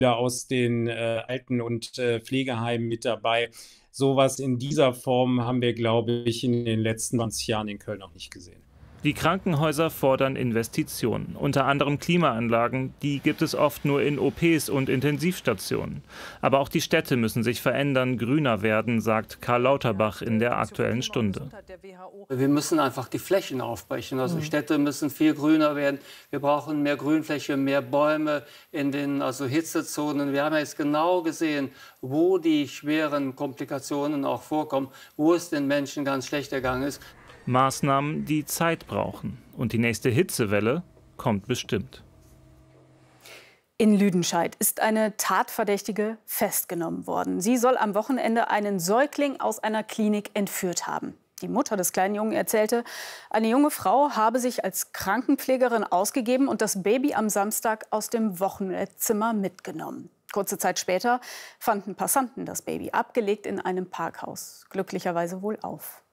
aus den Alten- und Pflegeheimen mit dabei. Sowas in dieser Form haben wir, glaube ich, in den letzten 20 Jahren in Köln noch nicht gesehen. Die Krankenhäuser fordern Investitionen, unter anderem Klimaanlagen. Die gibt es oft nur in OPs und Intensivstationen. Aber auch die Städte müssen sich verändern, grüner werden, sagt Karl Lauterbach in der Aktuellen Stunde. Wir müssen einfach die Flächen aufbrechen. Also Städte müssen viel grüner werden. Wir brauchen mehr Grünfläche, mehr Bäume in den Hitzezonen. Wir haben jetzt genau gesehen, wo die schweren Komplikationen auch vorkommen, wo es den Menschen ganz schlecht ergangen ist. Maßnahmen, die Zeit brauchen. Und die nächste Hitzewelle kommt bestimmt. In Lüdenscheid ist eine Tatverdächtige festgenommen worden. Sie soll am Wochenende einen Säugling aus einer Klinik entführt haben. Die Mutter des kleinen Jungen erzählte, eine junge Frau habe sich als Krankenpflegerin ausgegeben und das Baby am Samstag aus dem Wochenbettzimmer mitgenommen. Kurze Zeit später fanden Passanten das Baby abgelegt in einem Parkhaus. Glücklicherweise wohlauf.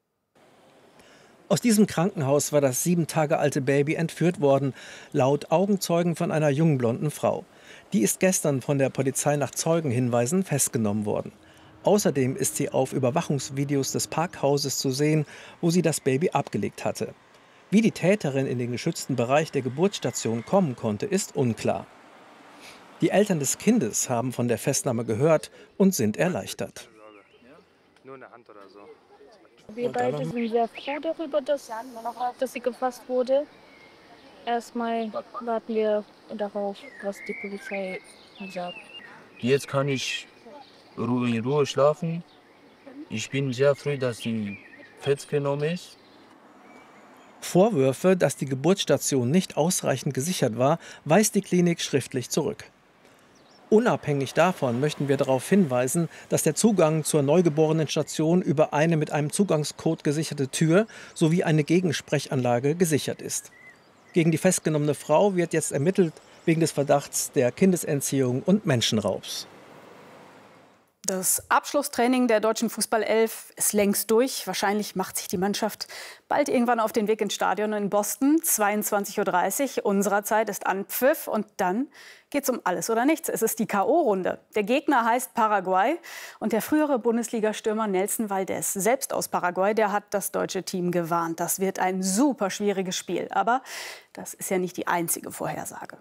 Aus diesem Krankenhaus war das 7 Tage alte Baby entführt worden, laut Augenzeugen von einer jungen blonden Frau. Die ist gestern von der Polizei nach Zeugenhinweisen festgenommen worden. Außerdem ist sie auf Überwachungsvideos des Parkhauses zu sehen, wo sie das Baby abgelegt hatte. Wie die Täterin in den geschützten Bereich der Geburtsstation kommen konnte, ist unklar. Die Eltern des Kindes haben von der Festnahme gehört und sind erleichtert. Nur eine Hand oder so. Wir beide sind sehr froh darüber, dass sie gefasst wurde. Erstmal warten wir darauf, was die Polizei sagt. Jetzt kann ich in Ruhe schlafen. Ich bin sehr froh, dass sie festgenommen ist. Vorwürfe, dass die Geburtsstation nicht ausreichend gesichert war, weist die Klinik schriftlich zurück. Unabhängig davon möchten wir darauf hinweisen, dass der Zugang zur Neugeborenenstation über eine mit einem Zugangscode gesicherte Tür sowie eine Gegensprechanlage gesichert ist. Gegen die festgenommene Frau wird jetzt ermittelt wegen des Verdachts der Kindesentziehung und Menschenraubs. Das Abschlusstraining der deutschen Fußballelf ist längst durch. Wahrscheinlich macht sich die Mannschaft bald irgendwann auf den Weg ins Stadion in Boston. 22:30 Uhr unserer Zeit ist Anpfiff und dann geht's um alles oder nichts. Es ist die K.O.-Runde. Der Gegner heißt Paraguay und der frühere Bundesliga-Stürmer Nelson Valdez, selbst aus Paraguay, der hat das deutsche Team gewarnt. Das wird ein super schwieriges Spiel. Aber das ist ja nicht die einzige Vorhersage.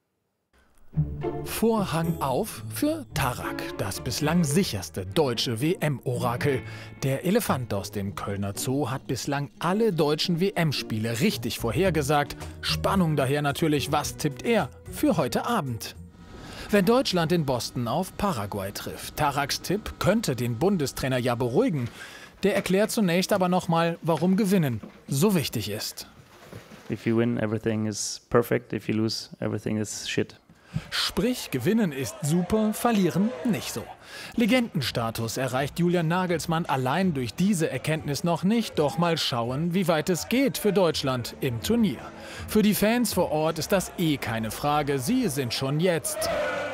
Vorhang auf für Tarak, das bislang sicherste deutsche WM-Orakel. Der Elefant aus dem Kölner Zoo hat bislang alle deutschen WM-Spiele richtig vorhergesagt. Spannung daher natürlich, was tippt er für heute Abend? Wenn Deutschland in Boston auf Paraguay trifft, Taraks Tipp könnte den Bundestrainer ja beruhigen. Der erklärt zunächst aber nochmal, warum Gewinnen so wichtig ist. If you win, everything is perfect. If you lose, everything is shit. Sprich, gewinnen ist super, verlieren nicht so. Legendenstatus erreicht Julian Nagelsmann allein durch diese Erkenntnis noch nicht. Doch mal schauen, wie weit es geht für Deutschland im Turnier. Für die Fans vor Ort ist das eh keine Frage. Sie sind schon jetzt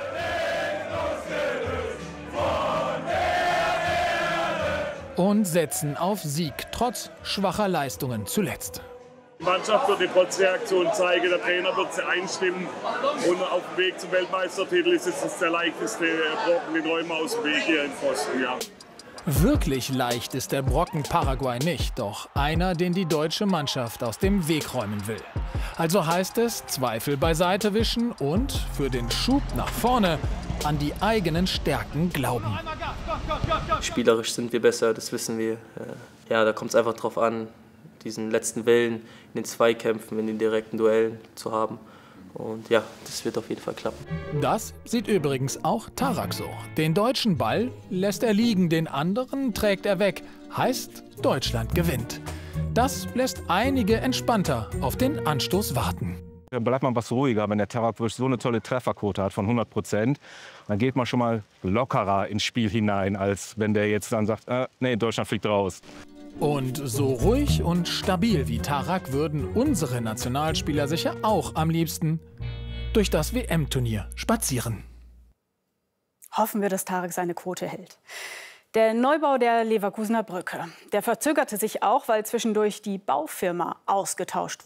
und setzen auf Sieg, trotz schwacher Leistungen zuletzt. Die Mannschaft wird die Trotzreaktion zeigen, der Trainer wird sie einstimmen und auf dem Weg zum Weltmeistertitel ist es der leichteste Brocken, den räumen aus dem Weg hier in Boston. Ja. Wirklich leicht ist der Brocken Paraguay nicht, doch einer, den die deutsche Mannschaft aus dem Weg räumen will. Also heißt es, Zweifel beiseite wischen und für den Schub nach vorne an die eigenen Stärken glauben. Spielerisch sind wir besser, das wissen wir. Ja, da kommt es einfach drauf an, diesen letzten Willen in den Zweikämpfen, in den direkten Duellen zu haben. Und ja, das wird auf jeden Fall klappen. Das sieht übrigens auch Tarak so. Den deutschen Ball lässt er liegen, den anderen trägt er weg. Heißt, Deutschland gewinnt. Das lässt einige entspannter auf den Anstoß warten. Da bleibt man was ruhiger, wenn der Tarak so eine tolle Trefferquote hat von 100%. Dann geht man schon mal lockerer ins Spiel hinein, als wenn der jetzt dann sagt, nee, Deutschland fliegt raus. Und so ruhig und stabil wie Tarak würden unsere Nationalspieler sicher auch am liebsten durch das WM-Turnier spazieren. Hoffen wir, dass Tarak seine Quote hält. Der Neubau der Leverkusener Brücke, der verzögerte sich auch, weil zwischendurch die Baufirma ausgetauscht wurde.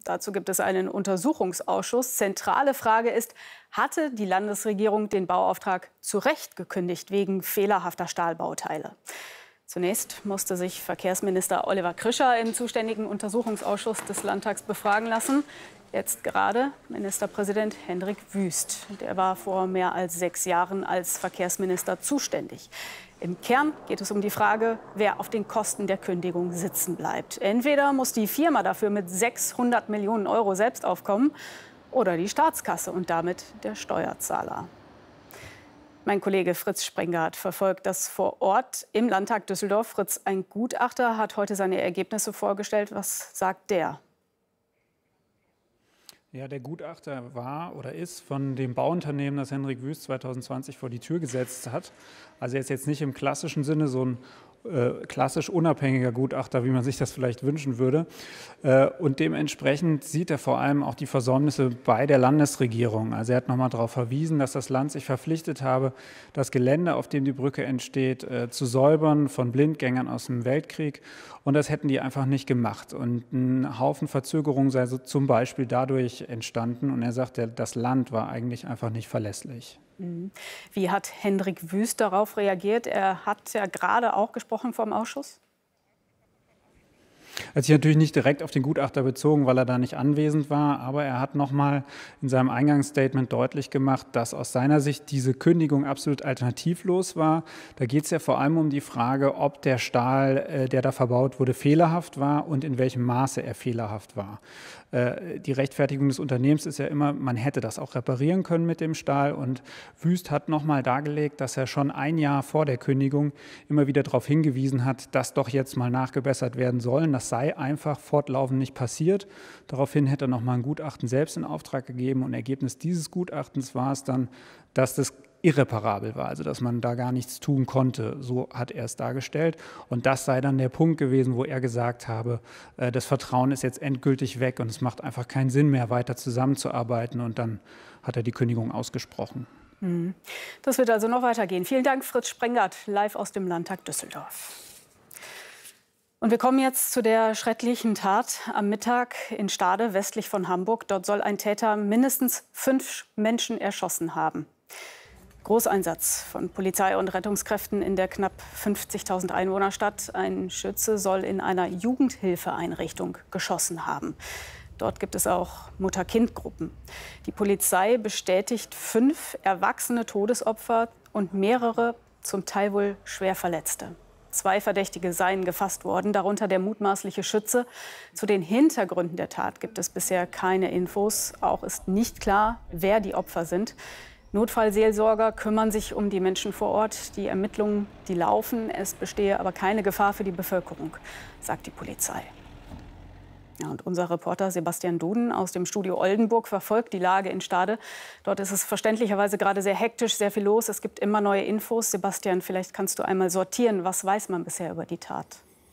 Dazu gibt es einen Untersuchungsausschuss. Zentrale Frage ist, hatte die Landesregierung den Bauauftrag zu Recht gekündigt wegen fehlerhafter Stahlbauteile? Zunächst musste sich Verkehrsminister Oliver Krischer im zuständigen Untersuchungsausschuss des Landtags befragen lassen. Jetzt gerade Ministerpräsident Hendrik Wüst. Der war vor mehr als 6 Jahren als Verkehrsminister zuständig. Im Kern geht es um die Frage, wer auf den Kosten der Kündigung sitzen bleibt. Entweder muss die Firma dafür mit 600 Millionen Euro selbst aufkommen oder die Staatskasse und damit der Steuerzahler. Mein Kollege Fritz Sprengart verfolgt das vor Ort im Landtag Düsseldorf. Fritz, ein Gutachter hat heute seine Ergebnisse vorgestellt. Was sagt der? Ja, der Gutachter war oder ist von dem Bauunternehmen, das Hendrik Wüst 2020 vor die Tür gesetzt hat. Also er ist jetzt nicht im klassischen Sinne so ein klassisch unabhängiger Gutachter, wie man sich das vielleicht wünschen würde. Und dementsprechend sieht er vor allem auch die Versäumnisse bei der Landesregierung. Also er hat nochmal darauf verwiesen, dass das Land sich verpflichtet habe, das Gelände, auf dem die Brücke entsteht, zu säubern von Blindgängern aus dem Weltkrieg. Und das hätten die einfach nicht gemacht. Und ein Haufen Verzögerungen sei so zum Beispiel dadurch entstanden. Und er sagt, das Land war eigentlich einfach nicht verlässlich. Wie hat Hendrik Wüst darauf reagiert? Er hat ja gerade auch gesprochen vor dem Ausschuss. Er hat sich natürlich nicht direkt auf den Gutachter bezogen, weil er da nicht anwesend war, aber er hat nochmal in seinem Eingangsstatement deutlich gemacht, dass aus seiner Sicht diese Kündigung absolut alternativlos war. Da geht es ja vor allem um die Frage, ob der Stahl, der da verbaut wurde, fehlerhaft war und in welchem Maße er fehlerhaft war. Die Rechtfertigung des Unternehmens ist ja immer, man hätte das auch reparieren können mit dem Stahl. Und Wüst hat nochmal dargelegt, dass er schon ein Jahr vor der Kündigung immer wieder darauf hingewiesen hat, dass doch jetzt mal nachgebessert werden sollen. Das sei einfach fortlaufend nicht passiert. Daraufhin hätte er nochmal ein Gutachten selbst in Auftrag gegeben. Und Ergebnis dieses Gutachtens war es dann, dass das irreparabel war, also dass man da gar nichts tun konnte. So hat er es dargestellt. Und das sei dann der Punkt gewesen, wo er gesagt habe, das Vertrauen ist jetzt endgültig weg und es macht einfach keinen Sinn mehr, weiter zusammenzuarbeiten. Und dann hat er die Kündigung ausgesprochen. Das wird also noch weitergehen. Vielen Dank, Fritz Sprengart, live aus dem Landtag Düsseldorf. Und wir kommen jetzt zu der schrecklichen Tat am Mittag in Stade, westlich von Hamburg. Dort soll ein Täter mindestens 5 Menschen erschossen haben. Großeinsatz von Polizei und Rettungskräften in der knapp 50.000 Einwohnerstadt. Ein Schütze soll in einer Jugendhilfeeinrichtung geschossen haben. Dort gibt es auch Mutter-Kind-Gruppen. Die Polizei bestätigt 5 erwachsene Todesopfer und mehrere, zum Teil wohl schwer Verletzte. 2 Verdächtige seien gefasst worden, darunter der mutmaßliche Schütze. Zu den Hintergründen der Tat gibt es bisher keine Infos. Auch ist nicht klar, wer die Opfer sind. Notfallseelsorger kümmern sich um die Menschen vor Ort. Die Ermittlungen, die laufen. Es bestehe aber keine Gefahr für die Bevölkerung, sagt die Polizei. Ja, und unser Reporter Sebastian Duden aus dem Studio Oldenburg verfolgt die Lage in Stade. Dort ist es verständlicherweise gerade sehr hektisch, sehr viel los. Es gibt immer neue Infos. Sebastian, vielleicht kannst du einmal sortieren. Was weiß man bisher über die Tat?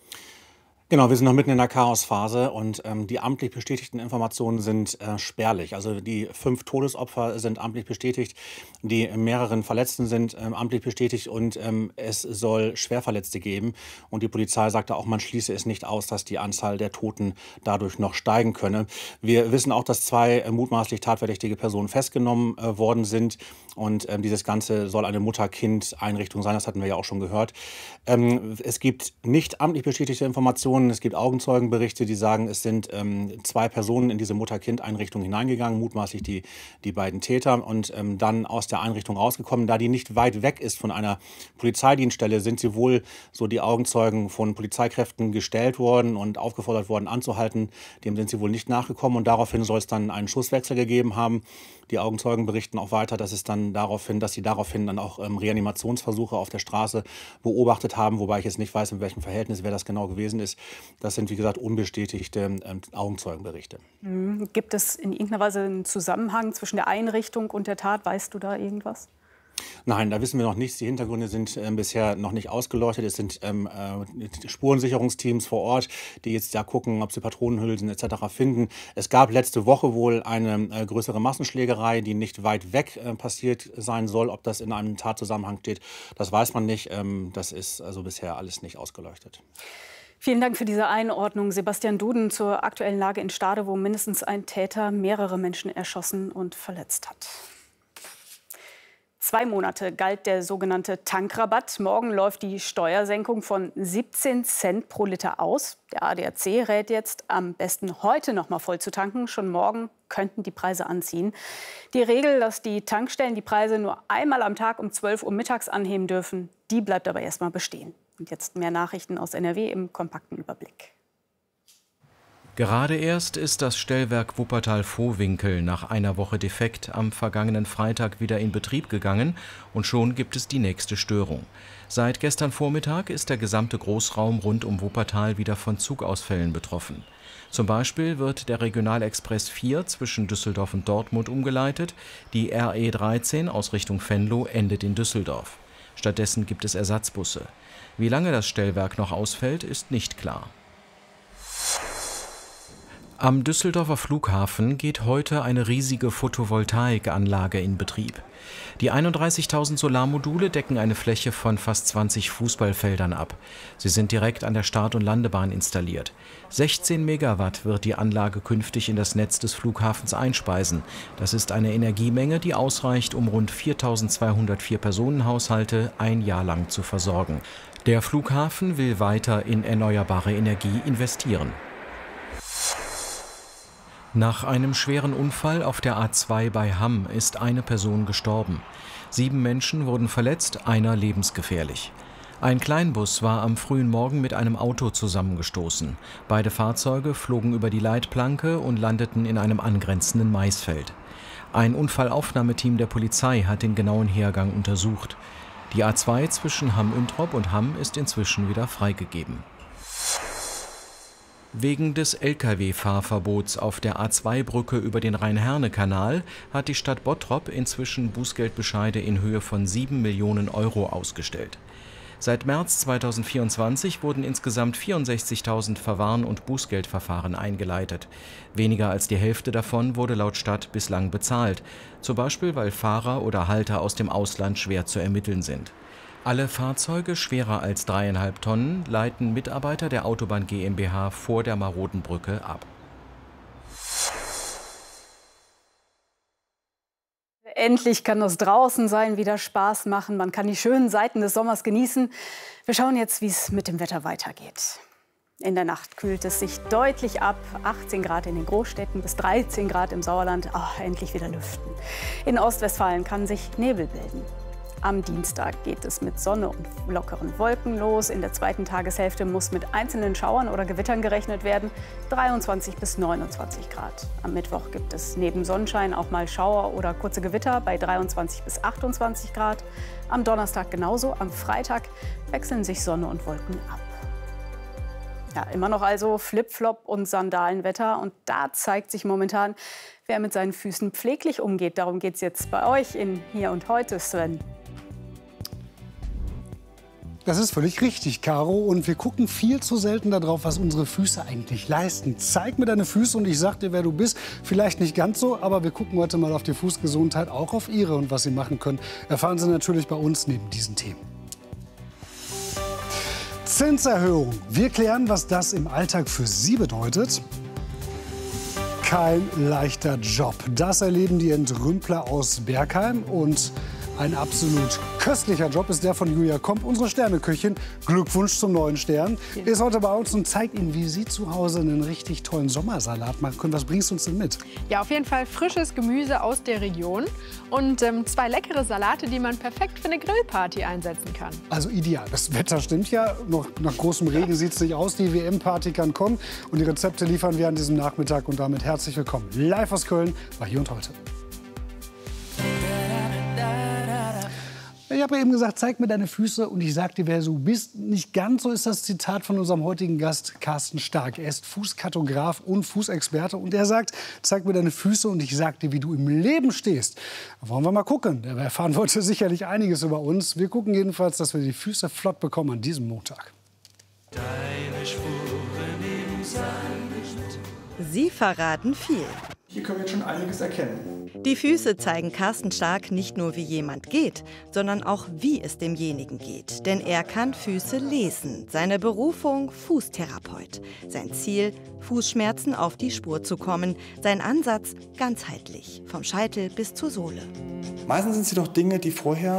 Genau, wir sind noch mitten in der Chaosphase und die amtlich bestätigten Informationen sind spärlich. Also die 5 Todesopfer sind amtlich bestätigt, die mehreren Verletzten sind amtlich bestätigt und es soll Schwerverletzte geben. Und die Polizei sagte auch, man schließe es nicht aus, dass die Anzahl der Toten dadurch noch steigen könne. Wir wissen auch, dass 2 mutmaßlich tatverdächtige Personen festgenommen worden sind. Und dieses Ganze soll eine Mutter-Kind-Einrichtung sein, das hatten wir ja auch schon gehört. Es gibt nicht amtlich bestätigte Informationen. Es gibt Augenzeugenberichte, die sagen, es sind 2 Personen in diese Mutter-Kind-Einrichtung hineingegangen, mutmaßlich die beiden Täter, und dann aus der Einrichtung rausgekommen. Da die nicht weit weg ist von einer Polizeidienststelle, sind sie wohl, so die Augenzeugen, von Polizeikräften gestellt worden und aufgefordert worden anzuhalten. Dem sind sie wohl nicht nachgekommen und daraufhin soll es dann einen Schusswechsel gegeben haben. Die Augenzeugen berichten auch weiter, dass sie daraufhin dann auch Reanimationsversuche auf der Straße beobachtet haben, wobei ich jetzt nicht weiß, in welchem Verhältnis, wer das genau gewesen ist. Das sind, wie gesagt, unbestätigte Augenzeugenberichte. Gibt es in irgendeiner Weise einen Zusammenhang zwischen der Einrichtung und der Tat? Weißt du da irgendwas? Nein, da wissen wir noch nichts. Die Hintergründe sind bisher noch nicht ausgeleuchtet. Es sind Spurensicherungsteams vor Ort, die jetzt da gucken, ob sie Patronenhülsen etc. finden. Es gab letzte Woche wohl eine größere Massenschlägerei, die nicht weit weg passiert sein soll. Ob das in einem Tatzusammenhang steht, das weiß man nicht. Das ist also bisher alles nicht ausgeleuchtet. Vielen Dank für diese Einordnung, Sebastian Duden, zur aktuellen Lage in Stade, wo mindestens ein Täter mehrere Menschen erschossen und verletzt hat. 2 Monate galt der sogenannte Tankrabatt. Morgen läuft die Steuersenkung von 17 Cent pro Liter aus. Der ADAC rät jetzt, am besten heute noch mal voll zu tanken. Schon morgen könnten die Preise anziehen. Die Regel, dass die Tankstellen die Preise nur einmal am Tag um 12 Uhr mittags anheben dürfen, die bleibt aber erstmal bestehen. Und jetzt mehr Nachrichten aus NRW im kompakten Überblick. Gerade erst ist das Stellwerk Wuppertal-Vohwinkel nach einer Woche defekt am vergangenen Freitag wieder in Betrieb gegangen und schon gibt es die nächste Störung. Seit gestern Vormittag ist der gesamte Großraum rund um Wuppertal wieder von Zugausfällen betroffen. Zum Beispiel wird der Regionalexpress 4 zwischen Düsseldorf und Dortmund umgeleitet. Die RE 13 aus Richtung Venlo endet in Düsseldorf. Stattdessen gibt es Ersatzbusse. Wie lange das Stellwerk noch ausfällt, ist nicht klar. Am Düsseldorfer Flughafen geht heute eine riesige Photovoltaikanlage in Betrieb. Die 31.000 Solarmodule decken eine Fläche von fast 20 Fußballfeldern ab. Sie sind direkt an der Start- und Landebahn installiert. 16 Megawatt wird die Anlage künftig in das Netz des Flughafens einspeisen. Das ist eine Energiemenge, die ausreicht, um rund 4.200 Vier-Personen-Haushalte ein Jahr lang zu versorgen. Der Flughafen will weiter in erneuerbare Energie investieren. Nach einem schweren Unfall auf der A2 bei Hamm ist eine Person gestorben. 7 Menschen wurden verletzt, einer lebensgefährlich. Ein Kleinbus war am frühen Morgen mit einem Auto zusammengestoßen. Beide Fahrzeuge flogen über die Leitplanke und landeten in einem angrenzenden Maisfeld. Ein Unfallaufnahmeteam der Polizei hat den genauen Hergang untersucht. Die A2 zwischen Hamm-Üntrop und Hamm ist inzwischen wieder freigegeben. Wegen des Lkw-Fahrverbots auf der A2-Brücke über den Rhein-Herne-Kanal hat die Stadt Bottrop inzwischen Bußgeldbescheide in Höhe von 7 Millionen Euro ausgestellt. Seit März 2024 wurden insgesamt 64.000 Verwarn- und Bußgeldverfahren eingeleitet. Weniger als die Hälfte davon wurde laut Stadt bislang bezahlt, zum Beispiel weil Fahrer oder Halter aus dem Ausland schwer zu ermitteln sind. Alle Fahrzeuge schwerer als 3,5 Tonnen leiten Mitarbeiter der Autobahn GmbH vor der maroden Brücke ab. Endlich kann das draußen sein wieder Spaß machen. Man kann die schönen Seiten des Sommers genießen. Wir schauen jetzt, wie es mit dem Wetter weitergeht. In der Nacht kühlt es sich deutlich ab. 18 Grad in den Großstädten bis 13 Grad im Sauerland. Endlich wieder lüften. In Ostwestfalen kann sich Nebel bilden. Am Dienstag geht es mit Sonne und lockeren Wolken los. In der zweiten Tageshälfte muss mit einzelnen Schauern oder Gewittern gerechnet werden. 23 bis 29 Grad. Am Mittwoch gibt es neben Sonnenschein auch mal Schauer oder kurze Gewitter bei 23 bis 28 Grad. Am Donnerstag genauso. Am Freitag wechseln sich Sonne und Wolken ab. Ja, immer noch also Flipflop und Sandalenwetter. Und da zeigt sich momentan, wer mit seinen Füßen pfleglich umgeht. Darum geht es jetzt bei euch in Hier und Heute, Sven. Das ist völlig richtig, Caro. Und wir gucken viel zu selten darauf, was unsere Füße eigentlich leisten. Zeig mir deine Füße und ich sag dir, wer du bist. Vielleicht nicht ganz so, aber wir gucken heute mal auf die Fußgesundheit, auch auf Ihre und was Sie machen können. Erfahren Sie natürlich bei uns neben diesen Themen. Zinserhöhung. Wir klären, was das im Alltag für Sie bedeutet. Kein leichter Job. Das erleben die Entrümpler aus Bergheim. Und ein absolut köstlicher Job ist der von Julia Komp, unsere Sterneköchin. Glückwunsch zum neuen Stern. Ist heute bei uns und zeigt Ihnen, wie Sie zu Hause einen richtig tollen Sommersalat machen können. Was bringst du uns denn mit? Ja, auf jeden Fall frisches Gemüse aus der Region und 2 leckere Salate, die man perfekt für eine Grillparty einsetzen kann. Also ideal. Das Wetter stimmt ja. Noch nach großem Regen sieht es nicht aus. Die WM-Party kann kommen und die Rezepte liefern wir an diesem Nachmittag. Und damit herzlich willkommen live aus Köln bei Hier und Heute. Ich habe ja eben gesagt, zeig mir deine Füße und ich sag dir, wer du bist. Nicht ganz so ist das Zitat von unserem heutigen Gast Carsten Stark. Er ist Fußkartograf und Fußexperte und er sagt, zeig mir deine Füße und ich sag dir, wie du im Leben stehst. Da wollen wir mal gucken. Er erfahren wollte sicherlich einiges über uns. Wir gucken jedenfalls, dass wir die Füße flott bekommen an diesem Montag. Deine Spuren im Sand. Sie verraten viel. Hier können wir jetzt schon einiges erkennen. Die Füße zeigen Carsten Stark nicht nur, wie jemand geht, sondern auch, wie es demjenigen geht. Denn er kann Füße lesen. Seine Berufung Fußtherapeut. Sein Ziel, Fußschmerzen auf die Spur zu kommen. Sein Ansatz ganzheitlich, vom Scheitel bis zur Sohle. Meistens sind es jedoch Dinge, die vorher